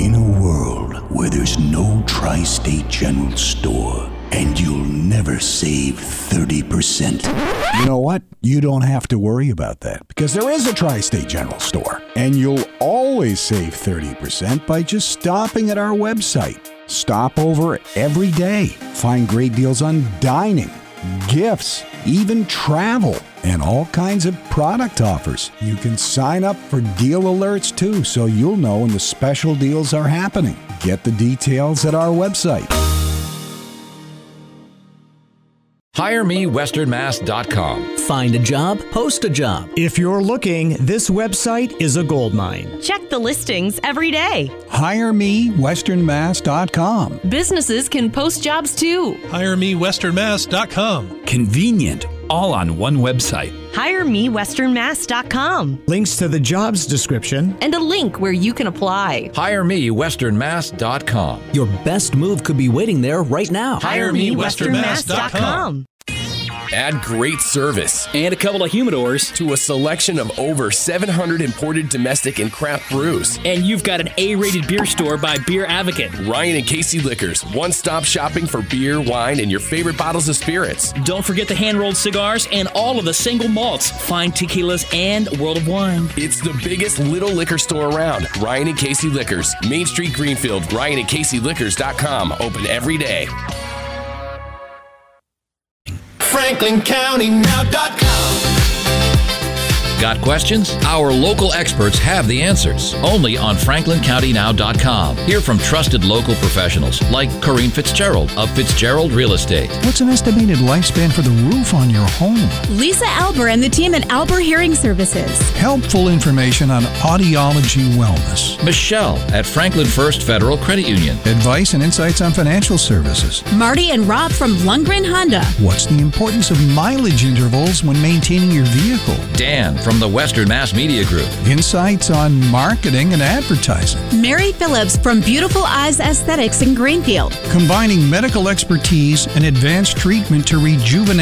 In a world where there's no Tri-State General store, and you'll never save 30%. You know what? You don't have to worry about that, because there is a Tri-State General store, and you'll always save 30% by just stopping at our website. Stop over every day. Find great deals on dining, gifts, even travel, and all kinds of product offers. You can sign up for deal alerts too, so you'll know when the special deals are happening. Get the details at our website. HireMeWesternMass.com. Find a job, post a job. If you're looking, this website is a goldmine. Check the listings every day. HireMeWesternMass.com. Businesses can post jobs too. HireMeWesternMass.com. Convenient. All on one website. HireMeWesternMass.com. Links to the jobs description. And a link where you can apply. HireMeWesternMass.com. Your best move could be waiting there right now. HireMeWesternMass.com. Add great service and a couple of humidors to a selection of over 700 imported domestic and craft brews. And you've got an A-rated beer store by Beer Advocate. Ryan and Casey Liquors, one-stop shopping for beer, wine, and your favorite bottles of spirits. Don't forget the hand-rolled cigars and all of the single malts, fine tequilas, and World of Wine. It's the biggest little liquor store around. Ryan and Casey Liquors, Main Street, Greenfield. RyanandCaseyLiquors.com. Open every day. FranklinCountyNow.com. Got questions? Our local experts have the answers. Only on FranklinCountyNow.com. Hear from trusted local professionals like Corrine Fitzgerald of Fitzgerald Real Estate. What's an estimated lifespan for the roof on your home? Lisa Alber and the team at Alber Hearing Services. Helpful information on audiology wellness. Michelle at Franklin First Federal Credit Union. Advice and insights on financial services. Marty and Rob from Lundgren Honda. What's the importance of mileage intervals when maintaining your vehicle? Dan from the Western Mass Media Group. Insights on marketing and advertising. Mary Phillips from Beautiful Eyes Aesthetics in Greenfield. Combining medical expertise and advanced treatment to rejuvenate